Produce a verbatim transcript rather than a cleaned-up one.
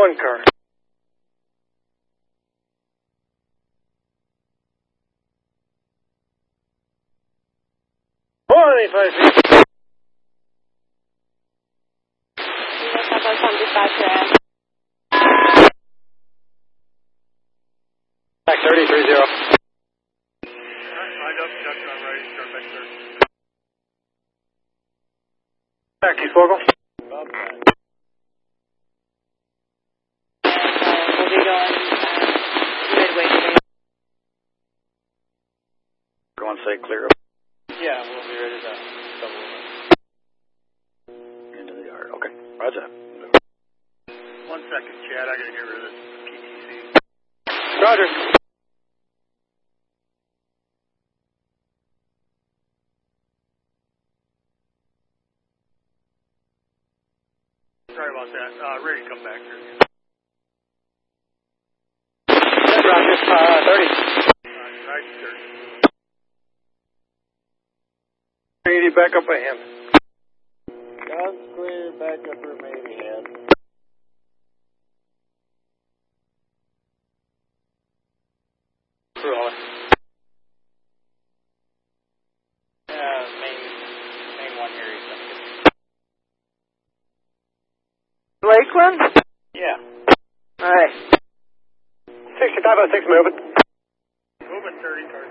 One car. twenty-five feet. Back thirty, three zero. Lined up, duck on right, start back thirty. Back, East Fogle. Bob back. We'll be going midway today. Going say clear up. Yeah, we'll be ready to double Into the yard. Okay. Roger. One second, Chad. I gotta get rid of this P T C. Roger. Sorry about that. Uh, ready to come back here. Roger. Uh, thirty. Uh, right, thirty. eighty back up ahead. Guns clear, back up remain ahead. Roller. Yeah, main, main one here. Lakeland? Yeah. Alright. sixty-five oh six moving. Moving thirty, thirty.